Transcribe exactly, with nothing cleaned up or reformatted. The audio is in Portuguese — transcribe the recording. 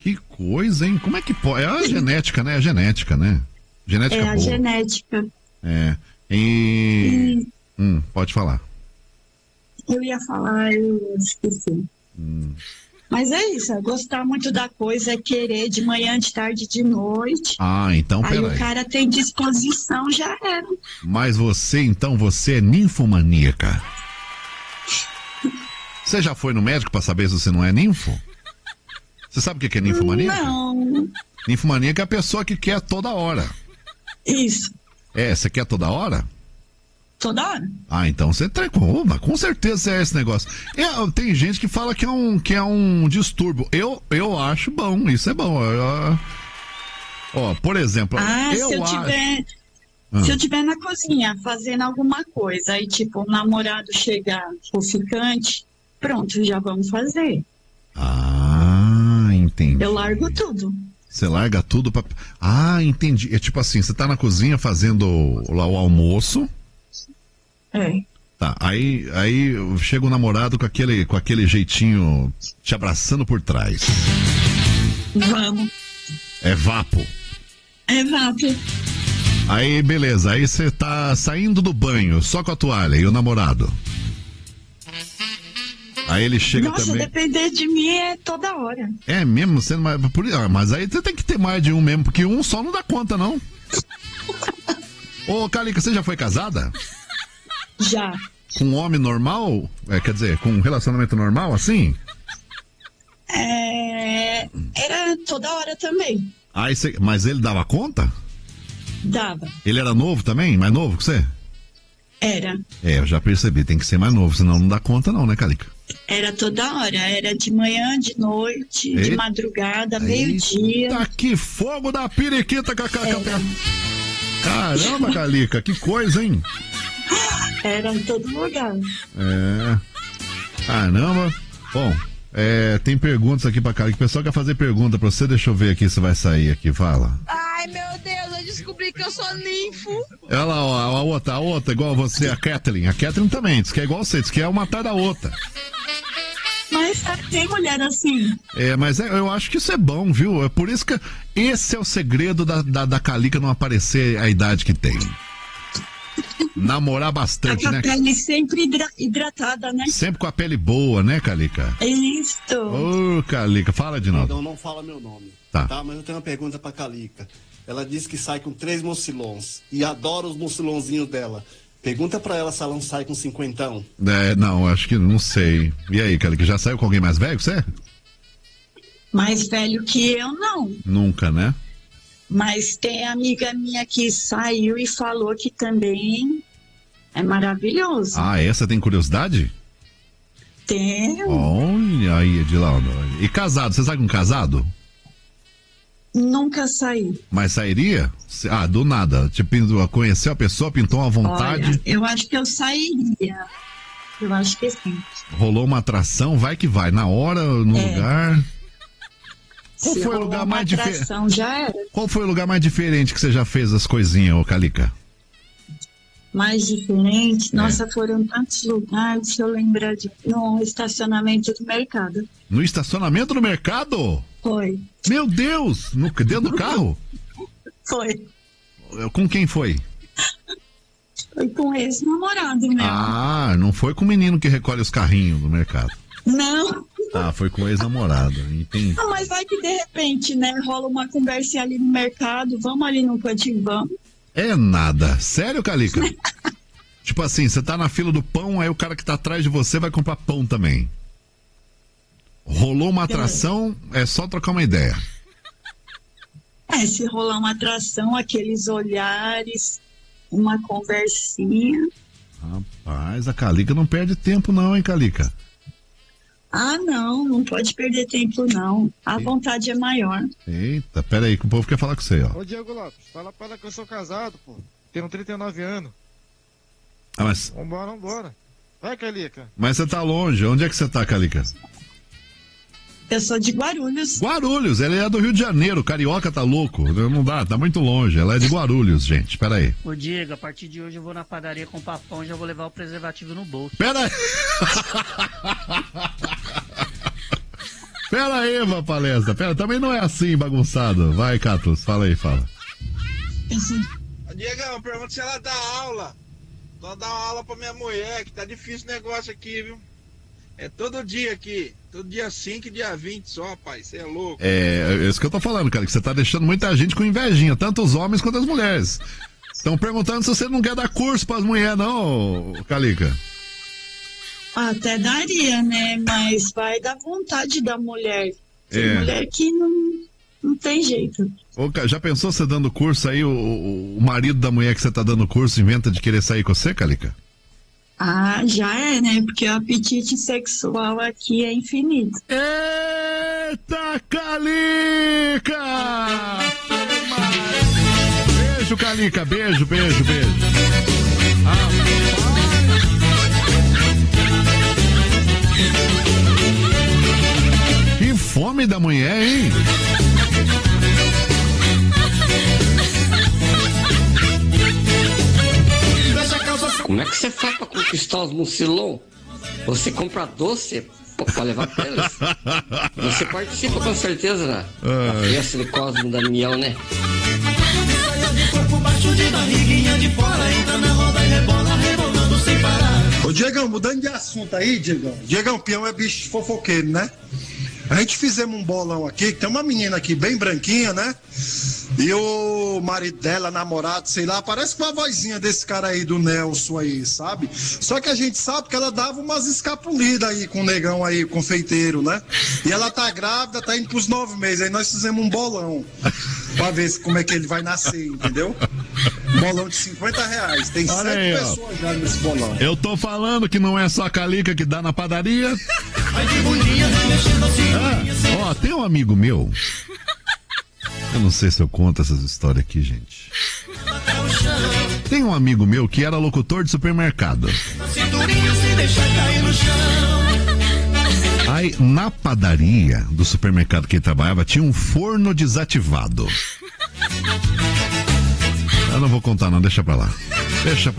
Que coisa, hein? Como é que pode? É a genética, né? A genética, né? Genética É a boa. genética. É. E... E Hum, pode falar. eu ia falar, eu esqueci. Hum. Mas é isso, é gostar muito da coisa, é querer de manhã, de tarde, de noite. Ah, então Aí peraí. o cara tem disposição, já era. Mas você, então, você é ninfomaníaca. Você já foi no médico pra saber se você não é ninfo? Você sabe o que é ninfomaníaca? Não. Ninfomaníaca é a pessoa que quer toda hora. Isso. É, você quer toda hora? Toda hora. Ah, então você tá com, com certeza é esse negócio. É, tem gente que fala que é um, que é um distúrbio. Eu, eu acho bom, isso é bom. Eu, ó, por exemplo, Ah, eu se eu acho... tiver. Ah. Se eu tiver na cozinha fazendo alguma coisa, aí tipo, o namorado chegar, o ficante, pronto, já vamos fazer. Ah, entendi. Eu largo tudo. Você larga tudo pra... Ah, entendi. É tipo assim, você tá na cozinha fazendo lá o almoço. É. Tá, aí, aí chega o namorado com aquele, com aquele jeitinho te abraçando por trás. Vamos. É vapo. É vapo. Aí, beleza, aí você tá saindo do banho, só com a toalha e o namorado. Aí ele chega Nossa, também... depender de mim é toda hora. É mesmo, sendo mais... por- ah, mas aí você tem que ter mais de um mesmo, porque um só não dá conta, não. Ô, Calica, você já foi casada? Já. Com um homem normal? É, quer dizer, com um relacionamento normal, assim? É... Era toda hora também. Aí você... Mas ele dava conta? Dava. Ele era novo também? Mais novo que você? Era. É, eu já percebi, tem que ser mais novo, senão não dá conta não, né, Calica? Era toda hora. Era de manhã, de noite, de Eita. madrugada, meio-dia. Tá que fogo da periquita, Cacá. Caramba, Calica, que coisa, hein? Era em todo lugar. É. Caramba. Bom, é, tem perguntas aqui pra Calica. O pessoal quer fazer pergunta pra você, deixa eu ver aqui se vai sair aqui, fala. Ai, meu Deus, eu descobri que eu sou ninfo. Ela, ó, a outra, a outra, igual você, a Kathleen. A Kathleen também, diz que é igual você, diz que é uma atrás da outra. Mas tem mulher assim. É, mas é, eu acho que isso é bom, viu? É por isso que esse é o segredo da, da, da Calica não aparecer a idade que tem. Namorar bastante, Tá com né? a pele sempre hidra- hidratada, né? Sempre com a pele boa, né, Calica? É isso. Ô, Calica, fala de novo. Então não fala meu nome. Tá. Mas eu tenho uma pergunta pra Calica. Ela disse que sai com três mocilons e adora os mocilonzinhos dela. Pergunta pra ela se ela não sai com cinquentão. É, não, acho que não sei. E aí, Calica, já saiu com alguém mais velho que você? Mais velho que eu, não. Nunca, né? Mas tem amiga minha que saiu e falou que também é maravilhoso. Ah, essa tem curiosidade? Tem. Olha aí, Edilaudo. E casado, você sai com casado? Nunca saí. Mas sairia? Ah, do nada. Tipo, conheceu a pessoa, pintou uma vontade. Olha, eu acho que eu sairia. Eu acho que sim. Rolou uma atração, vai que vai. Na hora, no É. lugar. Qual Se foi o rolar lugar uma mais diferente? atração, já era. Qual foi o lugar mais diferente que você já fez as coisinhas, ô Calica? Mais diferente. Nossa, foram tantos lugares que eu lembro de. No estacionamento do mercado. No estacionamento do mercado? Foi. Meu Deus! No, dentro do carro? Foi. Com quem foi? Foi com esse namorado meu. Ah, não foi com o menino que recolhe os carrinhos no mercado. Não. Ah, foi com o ex-namorado, entendi. Não, mas vai que de repente, né, rola uma conversinha ali no mercado, vamos ali no cantinho, vamos. É nada. Sério, Calica? Tipo assim, você tá na fila do pão, aí o cara que tá atrás de você vai comprar pão também. Rolou uma atração, é só trocar uma ideia. É, se rolar uma atração, aqueles olhares, uma conversinha. Rapaz, a Calica não perde tempo não, hein, Calica? Ah, não, não pode perder tempo, não. A vontade é maior. Eita, pera aí que o povo quer falar com você, ó. Ô Diego Lopes, fala pra ela que eu sou casado, pô. Tenho trinta e nove anos. Ah, mas, Vambora, vambora. Vai, Calica. mas você tá longe, onde é que você tá, Calica? Eu sou de Guarulhos. Guarulhos, ela é do Rio de Janeiro, carioca tá louco, não dá, tá muito longe, ela é de Guarulhos, gente, pera aí. Ô Diego, a partir de hoje eu vou na padaria comprar pão e já vou levar o preservativo no bolso. Pera aí. Pera aí, Eva Palestra. Pera, também não é assim, bagunçado. Vai, Catos, fala aí, fala. Diegão, pergunta se ela dá aula. Só dá aula pra minha mulher, que tá difícil o negócio aqui, viu? É todo dia aqui. Todo dia cinco e dia vinte só, rapaz. Você é louco. É, é isso que eu tô falando, cara, que você tá deixando muita gente com invejinha, tanto os homens quanto as mulheres. Estão perguntando se você não quer dar curso pras mulheres, não, Calica. Até daria, né? Mas vai da vontade da mulher. Tem É. mulher que não, não tem jeito. Ô, ca- já pensou você dando curso aí, o, o- o marido da mulher que você tá dando curso inventa de querer sair com você, Calica? Ah, já é, né? Porque o apetite sexual aqui é infinito. Eita, Calica! Beijo, Calica, beijo, beijo, beijo. Que fome da mulher, hein? Como é que você faz pra conquistar os mucilon? Você compra doce pra levar pra eles? Você participa com certeza na, na festa do Cosmo da Damião, né? Ô Diegão, mudando de assunto aí, Diegão. Diegão, peão é bicho fofoqueiro, né? A gente fizemos um bolão aqui, que tem uma menina aqui bem branquinha, né? E o marido dela, namorado, sei lá, parece com a vozinha desse cara aí do Nelson aí, sabe? Só que a gente sabe que ela dava umas escapulidas aí com o negão aí, confeiteiro, né? E ela tá grávida, tá indo pros nove meses. Aí nós fizemos um bolão pra ver se, como é que ele vai nascer, entendeu? Bolão de cinquenta reais. Tem Olha sete aí, ó. pessoas já nesse bolão. Eu tô falando que não é só a Calica que dá na padaria. Ah, ó, tem um amigo meu. Eu não sei se eu conto essas histórias aqui, gente. Tem um amigo meu que era locutor de supermercado. Aí, na padaria do supermercado que ele trabalhava, tinha um forno desativado. Eu não vou contar não, deixa pra lá. Deixa pra